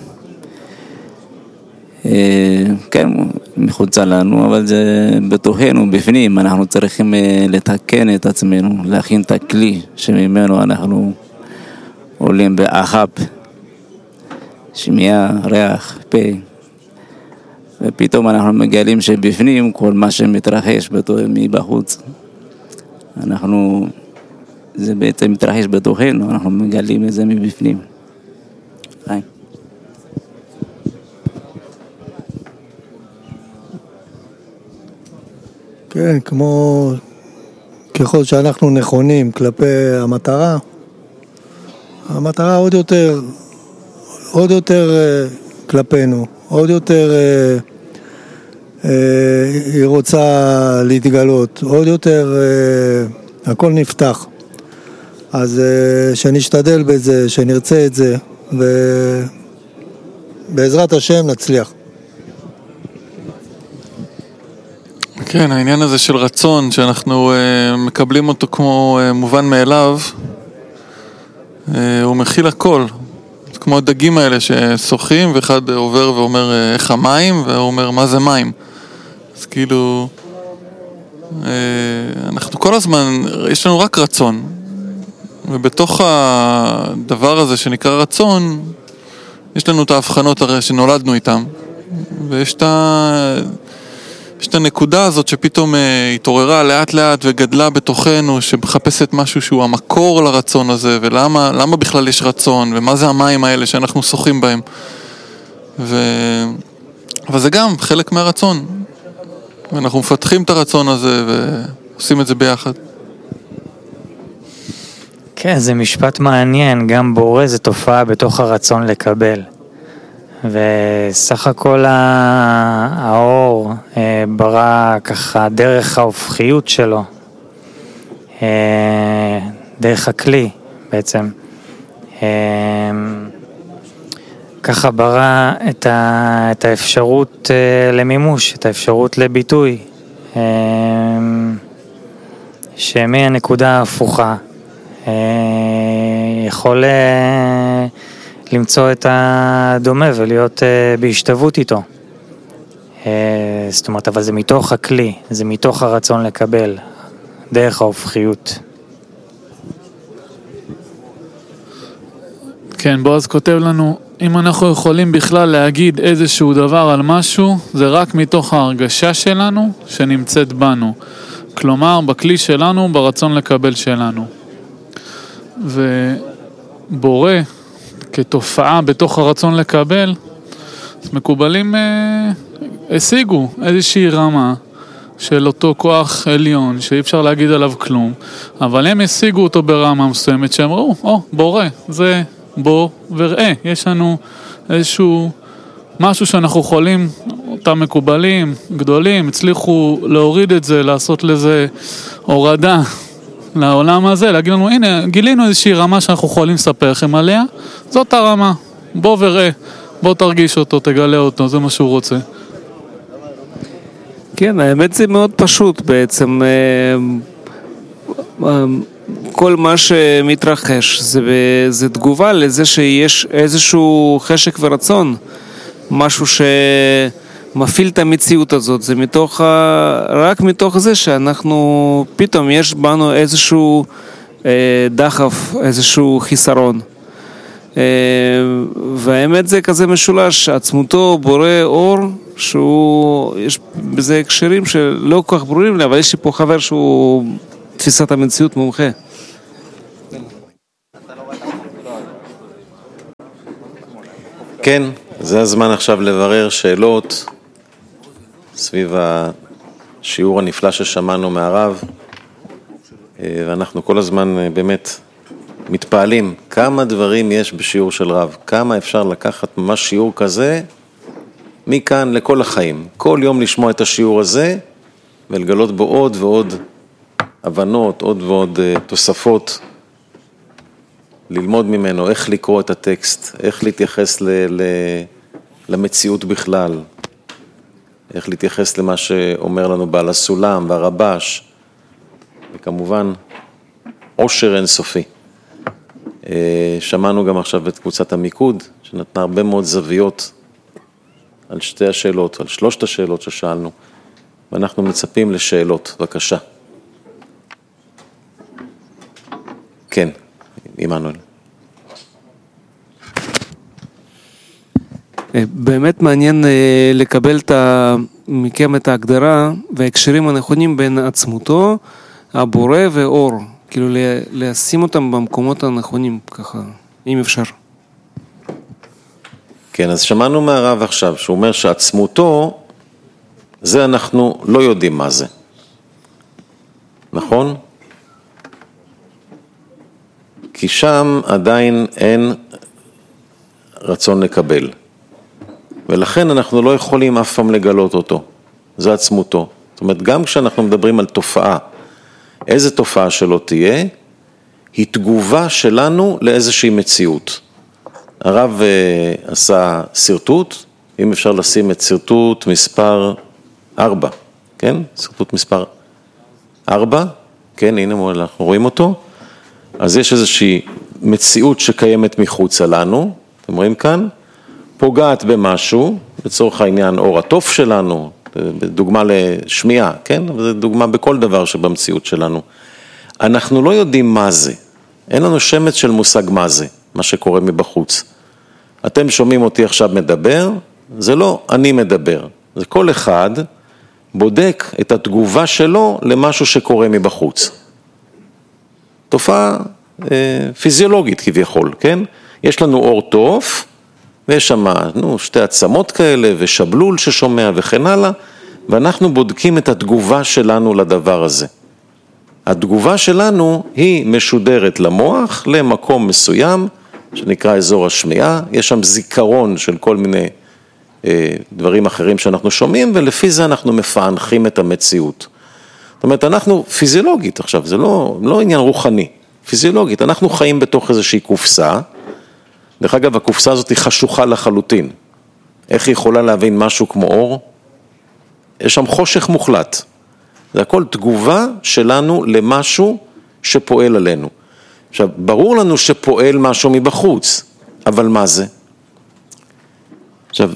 כן, מחוצה לנו, אבל זה בתוכנו, בפנים, אנחנו צריכים לתקן את עצמנו, להכין את הכלי שממנו אנחנו עולים באחת, שמיעה, ריח, פה, ופתאום אנחנו מגלים שבפנים כל מה שמתרחש מבחוץ, אנחנו, זה בעצם מתרחש בתוכנו, אנחנו מגלים את זה מבפנים. היי. כן, כמו ככל שאנחנו נכונים כלפי המטרה, המטרה עוד יותר, עוד יותר כלפינו, עוד יותר היא רוצה להתגלות, עוד יותר הכל נפתח. אז שנשתדל בזה, שנרצה את זה, ובעזרת השם נצליח. כן, העניין הזה של רצון, שאנחנו uh, מקבלים אותו כמו uh, מובן מאליו, uh, הוא מכיל הכל. כמו הדגים האלה ששוחים, ואחד עובר ואומר uh, איך המים, והוא אומר מה זה מים. אז כאילו, uh, אנחנו כל הזמן, יש לנו רק רצון. ובתוך הדבר הזה שנקרא רצון, יש לנו את ההבחנות הרי שנולדנו איתם. ויש את ה... יש את הנקודה הזאת שפתאום התעוררה לאט לאט וגדלה בתוכנו, שמחפשת משהו שהוא המקור לרצון הזה, ולמה למה בכלל יש רצון, ומה זה המים האלה שאנחנו שוחים בהם. ו... אבל זה גם חלק מהרצון. ואנחנו מפתחים את הרצון הזה ועושים את זה ביחד. כן, זה משפט מעניין, גם בורא זה תופעה בתוך הרצון לקבל. וסך הכל האור ברא ככה דרך ההופכיות שלו, דרך הכלי בעצם, ככה ברא את, ה, את האפשרות למימוש, את האפשרות לביטוי, שמהנקודה ההפוכה יכול למצוא את הדומה ולהיות בהשתוות איתו. זאת אומרת, אבל זה מתוך הכלי, זה מתוך הרצון לקבל, דרך ההופכיות. כן, בועז כותב לנו, אם אנחנו יכולים בכלל להגיד איזשהו דבר על משהו, זה רק מתוך ההרגשה שלנו שנמצאת בנו. כלומר, בכלי שלנו, ברצון לקבל שלנו. ובורא, כתופעה בתוך הרצון לקבל, מקובלים אה, השיגו איזושהי רמה של אותו כוח עליון, שאי אפשר להגיד עליו כלום, אבל הם השיגו אותו ברמה מסוימת, שהם ראו, או, בורא, זה בוא וראה, יש לנו איזשהו משהו שאנחנו יכולים, אותם מקובלים, גדולים, הצליחו להוריד את זה, לעשות לזה הורדה לעולם הזה, להגיד לנו, הנה, גילינו איזושהי רמה שאנחנו יכולים לספר לכם עליה, זאת הרמה, בוא וראה, בוא תרגיש אותו, תגלה אותו, זה מה שהוא רוצה. כן, האמת זה מאוד פשוט בעצם, כל מה שמתרחש זה, זה תגובה לזה שיש איזשהו חשק ורצון, משהו שמפעיל את המציאות הזאת, זה מתוך, רק מתוך זה שאנחנו, פתאום יש בנו איזשהו דחף, איזשהו חיסרון. והאמת זה כזה משולש, עצמותו בורא אור שהוא, יש בזה הקשרים שלא כל כך ברורים לי, אבל יש לי פה חבר שהוא תפיסת המציאות מומחה. כן, זה הזמן עכשיו לברר שאלות סביב השיעור הנפלא ששמענו מהרב, ואנחנו כל הזמן באמת מתפעלים כמה דברים יש בשיעור של רב, כמה אפשר לקחת ממש שיעור כזה מכאן לכל החיים, כל יום לשמוע את השיעור הזה ולגלות בו עוד ועוד הבנות, עוד ועוד תוספות, ללמוד ממנו איך לקרוא את הטקסט, איך להתייחס ל- ל- למציאות בכלל, איך להתייחס למה שאומר לנו בעל הסולם והרבש, וכמובן עושר אינסופי. שמענו גם עכשיו את קבוצת המיקוד, שנתנה הרבה מאוד זוויות על שתי השאלות, על שלושת השאלות ששאלנו, ואנחנו מצפים לשאלות. בבקשה. כן, עמנואל. באמת מעניין לקבל מכם את ההגדרה וההקשרים הנכונים בין עצמותו, הבורא ואור, כאילו לשים אותם במקומות הנכונים, ככה, אם אפשר. כן, אז שמענו מהרב עכשיו, שהוא אומר שעצמותו, זה אנחנו לא יודעים מה זה. נכון? כי שם עדיין אין רצון לקבל. ולכן אנחנו לא יכולים אף פעם לגלות אותו. זה עצמותו. זאת אומרת, גם כשאנחנו מדברים על תופעה, איזה תופעה שלא תהיה, היא תגובה שלנו לאיזושהי מציאות. הרב uh, עשה סרטוט, אם אפשר לשים את סרטוט מספר ארבע, כן? סרטוט מספר ארבע, כן, הנה אנחנו רואים אותו. אז יש איזושהי מציאות שקיימת מחוץ לנו, אתם רואים כאן, פוגעת במשהו, לצורך העניין אור התוף שלנו, דוגמה לשמיעה, כן? זה דוגמה בכל דבר שבמציאות שלנו. אנחנו לא יודעים מה זה, אין לנו שמץ של מושג מה זה, מה שקורה מבחוץ. אתם שומעים אותי עכשיו מדבר, זה לא אני מדבר, זה כל אחד בודק את התגובה שלו למשהו שקורה מבחוץ. תופעה אה, פיזיולוגית כביכול, כן? יש לנו אור תוף, ויש שם נו, שתי עצמות כאלה, ושבלול ששומע וכן הלאה, ואנחנו בודקים את התגובה שלנו לדבר הזה. התגובה שלנו היא משודרת למוח, למקום מסוים, שנקרא אזור השמיעה, יש שם זיכרון של כל מיני אה, דברים אחרים שאנחנו שומעים, ולפי זה אנחנו מפענחים את המציאות. זאת אומרת, אנחנו פיזיולוגית עכשיו, זה לא, לא עניין רוחני, פיזיולוגית, אנחנו חיים בתוך איזושהי קופסה, דרך אגב, הקופסה הזאת היא חשוכה לחלוטין. איך היא יכולה להבין משהו כמו אור? יש שם חושך מוחלט. זה הכל תגובה שלנו למשהו שפועל עלינו. עכשיו, ברור לנו שפועל משהו מבחוץ, אבל מה זה? עכשיו,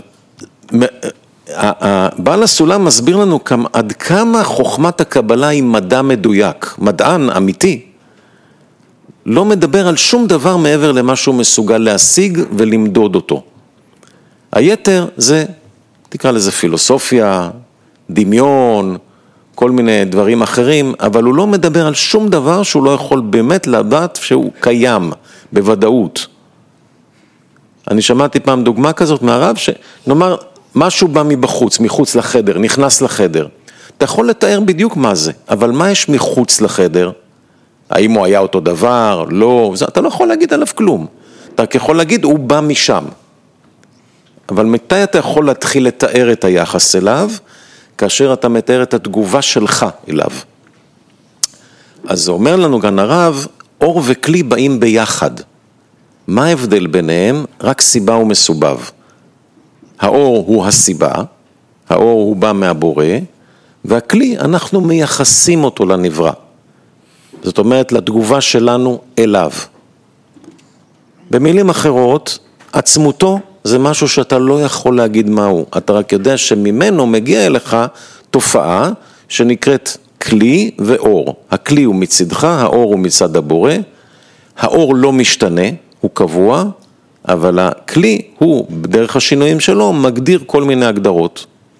בעל הסולם מסביר לנו עד כמה חוכמת הקבלה היא מדע מדויק, מדען אמיתי, לא מדבר על שום דבר מעבר למה שהוא מסוגל להשיג ולמדוד אותו. היתר זה, תקרא לזה פילוסופיה, דמיון, כל מיני דברים אחרים, אבל הוא לא מדבר על שום דבר שהוא לא יכול באמת לדעת שהוא קיים בוודאות. אני שמעתי פעם דוגמה כזאת מהרב, שנאמר משהו בא מבחוץ, מחוץ לחדר, נכנס לחדר. אתה יכול לתאר בדיוק מה זה, אבל מה יש מחוץ לחדר? האם הוא היה אותו דבר? לא, אתה לא יכול להגיד עליו כלום. אתה יכול להגיד, הוא בא משם. אבל מתי אתה יכול להתחיל לתאר את היחס אליו? כאשר אתה מתאר את התגובה שלך אליו. אז זה אומר לנו כאן הרב, אור וכלי באים ביחד. מה ההבדל ביניהם? רק סיבה ומסובב. האור הוא הסיבה, האור הוא בא מהבורא, והכלי אנחנו מייחסים אותו לנברא. זאת אומרת, לתגובה שלנו אליו. במילים אחרות, עצמותו זה משהו שאתה לא יכול להגיד מהו. אתה רק יודע שממנו מגיע אליך תופעה שנקראת כלי ואור. הכלי הוא מצדך, האור הוא מצד הבורא. האור לא משתנה, הוא קבוע, אבל הכלי הוא, בדרך השינויים שלו, מגדיר כל מיני הגדרות.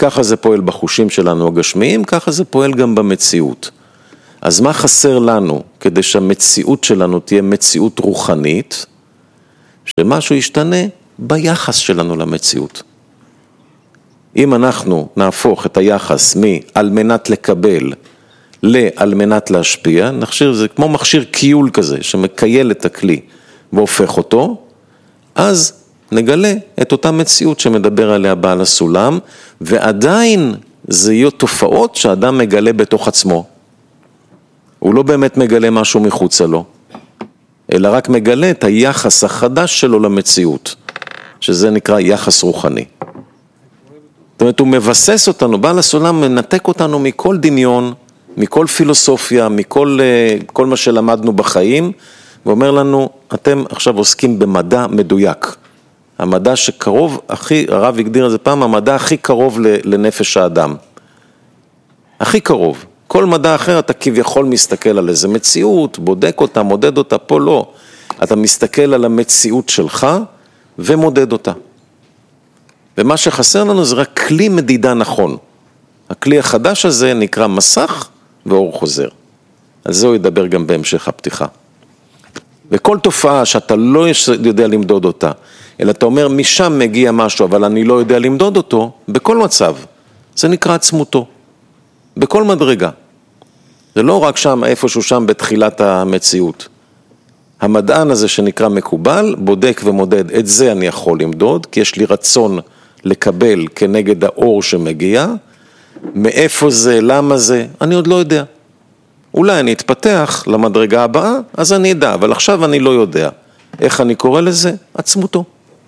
ככה זה פועל בחושים שלנו הגשמיים, ככה זה פועל גם במציאות. אז מה חסר לנו כדי שהמציאות שלנו תהיה מציאות רוחנית? שמשהו ישתנה ביחס שלנו למציאות. אם אנחנו נהפוך את היחס מ"על מנת לקבל" ל"על מנת להשפיע", נכשיר, זה כמו מכשיר קיול כזה שמקייל את הכלי והופך אותו, אז נגלה את אותה מציאות שמדבר עליה בעל הסולם, ועדיין זה יהיו תופעות שאדם מגלה בתוך עצמו. הוא לא באמת מגלה משהו מחוצה לו, אלא רק מגלה את היחס החדש שלו למציאות, שזה נקרא יחס רוחני. זאת אומרת, הוא מבסס אותנו, בעל הסולם מנתק אותנו מכל דמיון, מכל פילוסופיה, מכל כל מה שלמדנו בחיים, ואומר לנו, אתם עכשיו עוסקים במדע מדויק. המדע שקרוב, הכי, הרב הגדיר את זה פעם, המדע הכי קרוב לנפש האדם. הכי קרוב. כל מדע אחר אתה כביכול מסתכל על איזה מציאות, בודק אותה, מודד אותה, פה לא. אתה מסתכל על המציאות שלך ומודד אותה. ומה שחסר לנו זה רק כלי מדידה נכון. הכלי החדש הזה נקרא מסך ואור חוזר. על זה הוא ידבר גם בהמשך הפתיחה. וכל תופעה שאתה לא יודע למדוד אותה, אלא אתה אומר משם מגיע משהו, אבל אני לא יודע למדוד אותו, בכל מצב, זה נקרא עצמותו. בכל מדרגה. זה לא רק שם, איפשהו שם בתחילת המציאות. המדען הזה שנקרא מקובל, בודק ומודד, את זה אני יכול למדוד, כי יש לי רצון לקבל כנגד האור שמגיע, מאיפה זה, למה זה, אני עוד לא יודע. אולי אני אתפתח למדרגה הבאה, אז אני אדע, אבל עכשיו אני לא יודע. איך אני קורא לזה? עצמותו.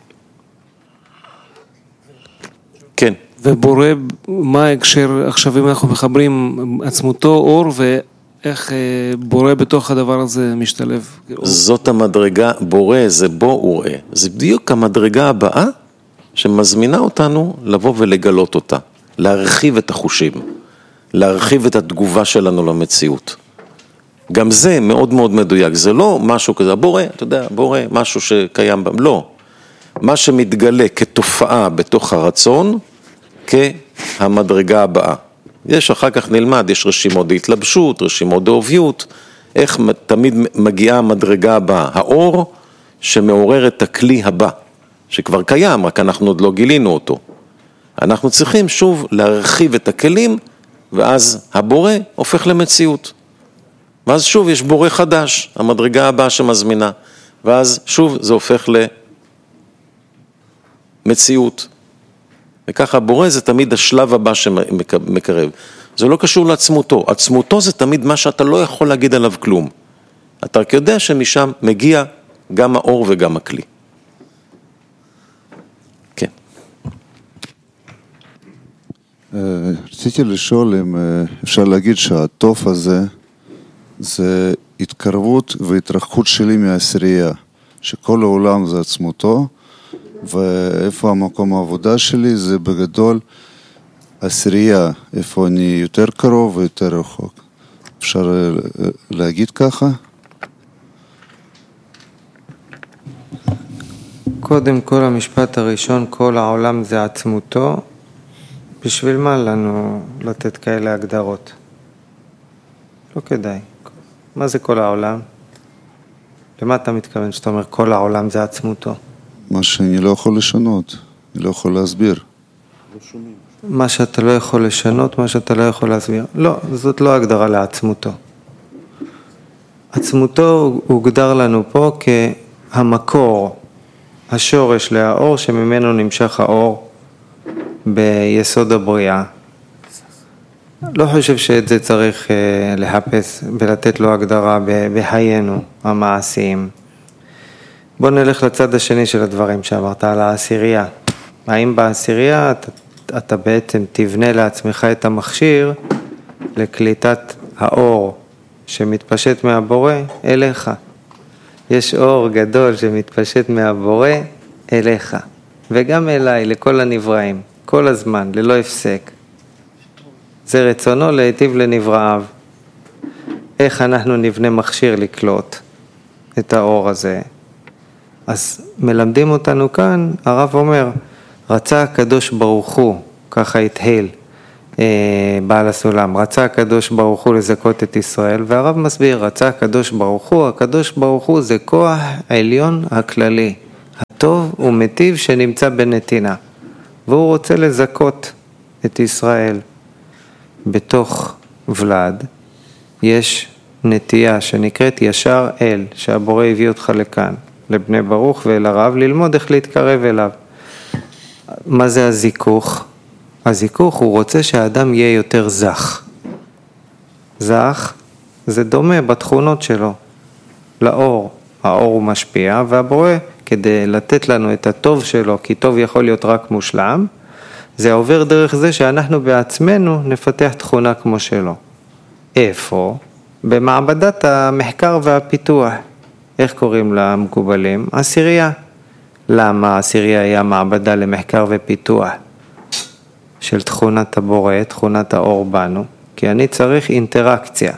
כן. ובורא, מה ההקשר, עכשיו אם אנחנו מחברים עצמותו, אור, ואיך בורא בתוך הדבר הזה משתלב? זאת המדרגה, בורא זה בו וראה. זה בדיוק המדרגה הבאה שמזמינה אותנו לבוא ולגלות אותה, להרחיב את החושים, להרחיב את התגובה שלנו למציאות. גם זה מאוד מאוד מדויק, זה לא משהו כזה, בורא, אתה יודע, בורא, משהו שקיים בם, לא. מה שמתגלה כתופעה בתוך הרצון, כהמדרגה הבאה. יש אחר כך נלמד, יש רשימות בהתלבשות, רשימות דאוביות, איך תמיד מגיעה המדרגה הבאה, האור שמעורר את הכלי הבא, שכבר קיים, רק אנחנו עוד לא גילינו אותו. אנחנו צריכים שוב להרחיב את הכלים, ואז הבורא הופך למציאות. ואז שוב יש בורא חדש, המדרגה הבאה שמזמינה, ואז שוב זה הופך למציאות. וככה הבורא זה תמיד השלב הבא שמקרב. זה לא קשור לעצמותו. עצמותו זה תמיד מה שאתה לא יכול להגיד עליו כלום. אתה רק יודע שמשם מגיע גם האור וגם הכלי. כן. רציתי לשאול אם אפשר להגיד שהטוב הזה זה התקרבות והתרחקות שלי מהעשירייה, שכל העולם זה עצמותו, ואיפה המקום העבודה שלי זה בגדול עשירייה, איפה אני יותר קרוב ויותר רחוק. אפשר להגיד ככה? קודם כל המשפט הראשון, כל העולם זה עצמותו, בשביל מה לנו לתת כאלה הגדרות? לא כדאי. מה זה כל העולם? למה אתה מתכוון שאתה אומר כל העולם זה עצמותו? מה שאני לא יכול לשנות, אני לא יכול להסביר. מה שאתה לא יכול לשנות, מה שאתה לא יכול להסביר. לא, זאת לא הגדרה לעצמותו. עצמותו הוגדר לנו פה כהמקור, השורש לאור שממנו נמשך האור ביסוד הבריאה. לא חושב שאת זה צריך להפס ולתת לו הגדרה בהיינו המעשיים. בוא נלך לצד השני של הדברים שאמרת על העשירייה. האם בעשירייה אתה, אתה בעצם תבנה לעצמך את המכשיר לקליטת האור שמתפשט מהבורא אליך. יש אור גדול שמתפשט מהבורא אליך, וגם אליי, לכל הנבראים, כל הזמן, ללא הפסק. זה רצונו להיטיב לנבראיו. איך אנחנו נבנה מכשיר לקלוט את האור הזה? אז מלמדים אותנו כאן, הרב אומר, רצה הקדוש ברוך הוא, ככה התהל בעל הסולם, רצה הקדוש ברוך הוא לזכות את ישראל, והרב מסביר, רצה הקדוש ברוך הוא, הקדוש ברוך הוא זה כוח העליון הכללי, הטוב ומטיב שנמצא בנתינה, והוא רוצה לזכות את ישראל. בתוך ולד יש נטייה שנקראת ישר אל, שהבורא הביא אותך לכאן, לבני ברוך ואל הרב, ללמוד איך להתקרב אליו. מה זה הזיכוך? הזיכוך הוא רוצה שהאדם יהיה יותר זך. זך זה דומה בתכונות שלו לאור. האור הוא משפיע, והבורא כדי לתת לנו את הטוב שלו, כי טוב יכול להיות רק מושלם, זה עובר דרך זה שאנחנו בעצמנו נפתח תכונה כמו שלו. איפה? במעבדת המחקר והפיתוח. איך קוראים לה מקובלים? עשירייה. למה עשירייה היה מעבדה למחקר ופיתוח של תכונת הבורא, תכונת האור בנו? כי אני צריך אינטראקציה.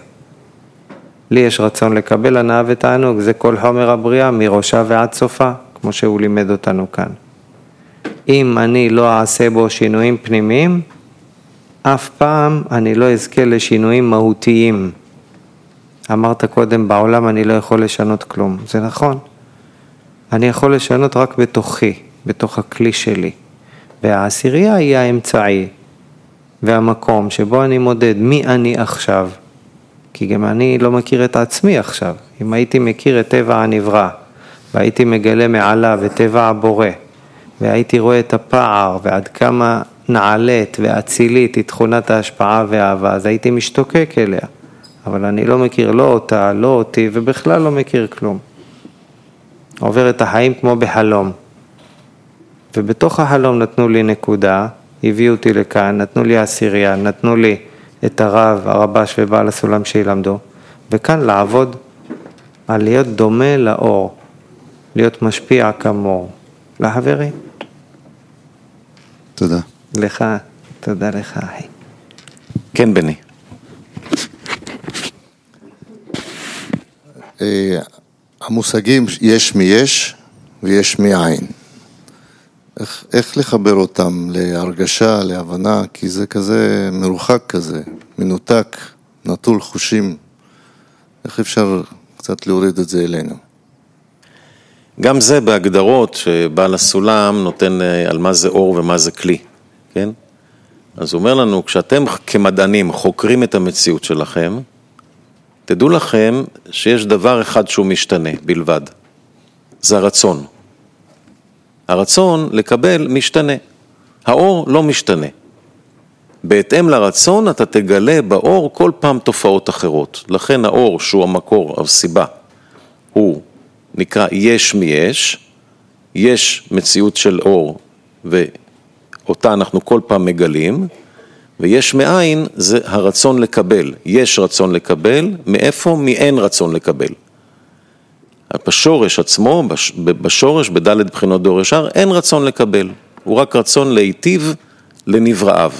לי יש רצון לקבל הנאה ותענוג, זה כל חומר הבריאה מראשה ועד סופה, כמו שהוא לימד אותנו כאן. אם אני לא אעשה בו שינויים פנימיים, אף פעם אני לא אזכה לשינויים מהותיים. אמרת קודם, בעולם אני לא יכול לשנות כלום. זה נכון. אני יכול לשנות רק בתוכי, בתוך הכלי שלי. והעשירייה היא האמצעי, והמקום שבו אני מודד מי אני עכשיו. כי גם אני לא מכיר את עצמי עכשיו. אם הייתי מכיר את טבע הנברא, והייתי מגלה מעליו את טבע הבורא, והייתי רואה את הפער ועד כמה נעלית ואצילית היא תכונת ההשפעה והאהבה, אז הייתי משתוקק אליה. אבל אני לא מכיר לא אותה, לא אותי, ובכלל לא מכיר כלום. עובר את החיים כמו בחלום. ובתוך החלום נתנו לי נקודה, הביאו אותי לכאן, נתנו לי עשירייה, נתנו לי את הרב, הרבש ובעל הסולם שילמדו, וכאן לעבוד על להיות דומה לאור, להיות משפיע כמור. לחברים. תודה. לך, תודה לך. כן, בני. המושגים יש מיש ויש מאין. איך, איך לחבר אותם להרגשה, להבנה, כי זה כזה מרוחק כזה, מנותק, נטול חושים. איך אפשר קצת להוריד את זה אלינו? גם זה בהגדרות שבעל הסולם נותן על מה זה אור ומה זה כלי, כן? אז הוא אומר לנו, כשאתם כמדענים חוקרים את המציאות שלכם, תדעו לכם שיש דבר אחד שהוא משתנה בלבד, זה הרצון. הרצון לקבל משתנה, האור לא משתנה. בהתאם לרצון אתה תגלה באור כל פעם תופעות אחרות. לכן האור שהוא המקור, הסיבה, הוא נקרא יש מיש, יש מציאות של אור ואותה אנחנו כל פעם מגלים, ויש מאין זה הרצון לקבל, יש רצון לקבל, מאיפה? מאין רצון לקבל. בשורש עצמו, בשורש, בדלת בחינות דור ישר, אין רצון לקבל, הוא רק רצון להיטיב לנבראיו.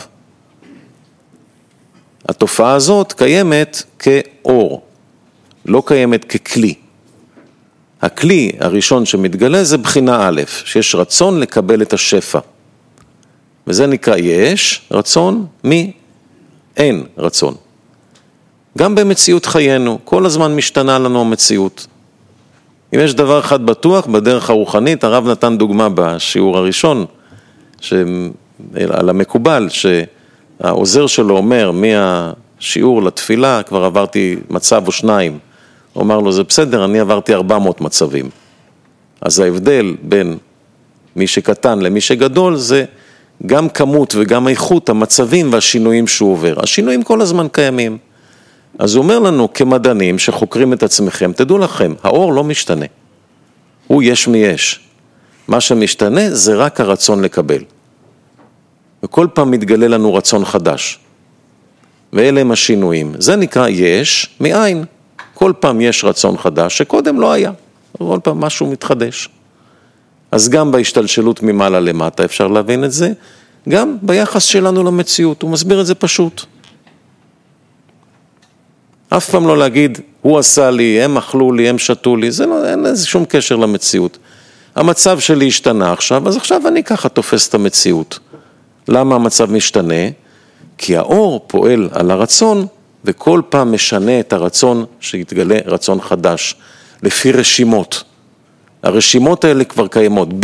התופעה הזאת קיימת כאור, לא קיימת ככלי. הכלי הראשון שמתגלה זה בחינה א', שיש רצון לקבל את השפע. וזה נקרא יש רצון, מי? אין רצון. גם במציאות חיינו, כל הזמן משתנה לנו המציאות. אם יש דבר אחד בטוח, בדרך הרוחנית, הרב נתן דוגמה בשיעור הראשון, ש... על המקובל, שהעוזר שלו אומר, מהשיעור לתפילה, כבר עברתי מצב או שניים, הוא אמר לו, זה בסדר, אני עברתי ארבע מאות מצבים. אז ההבדל בין מי שקטן למי שגדול, זה גם כמות וגם איכות המצבים והשינויים שהוא עובר. השינויים כל הזמן קיימים. אז הוא אומר לנו, כמדענים שחוקרים את עצמכם, תדעו לכם, האור לא משתנה. הוא יש מיש. מה שמשתנה זה רק הרצון לקבל. וכל פעם מתגלה לנו רצון חדש. ואלה הם השינויים. זה נקרא יש מאין. כל פעם יש רצון חדש שקודם לא היה. כל פעם משהו מתחדש. אז גם בהשתלשלות ממעלה למטה אפשר להבין את זה, גם ביחס שלנו למציאות. הוא מסביר את זה פשוט. אף פעם לא להגיד, הוא עשה לי, הם אכלו לי, הם שתו לי, זה לא, אין איזה שום קשר למציאות. המצב שלי השתנה עכשיו, אז עכשיו אני ככה תופס את המציאות. למה המצב משתנה? כי האור פועל על הרצון, וכל פעם משנה את הרצון שיתגלה רצון חדש, לפי רשימות. הרשימות האלה כבר קיימות,